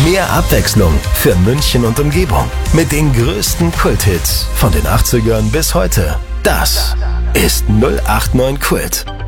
Mehr Abwechslung für München und Umgebung. Mit den größten Kulthits von den 80ern bis heute. Das ist 089 Kult.